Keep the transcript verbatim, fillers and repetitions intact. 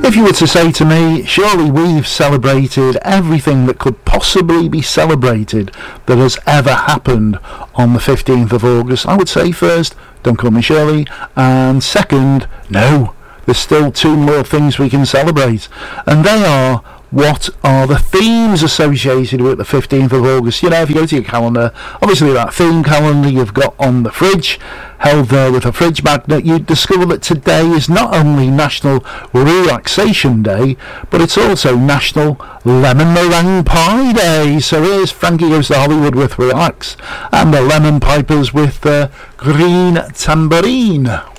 If you were to say to me, surely we've celebrated everything that could possibly be celebrated that has ever happened on the fifteenth of August, I would say first, don't call me Shirley, and second, no, there's still two more things we can celebrate, and they are, what are the themes associated with the fifteenth of August? You know, if you go to your calendar, obviously that theme calendar you've got on the fridge, held there with a fridge magnet, you discover that today is not only National Relaxation Day, but it's also National Lemon Meringue Pie Day. So here's Frankie Goes to Hollywood with Relax, and the Lemon Pipers with uh, Green Tambourine.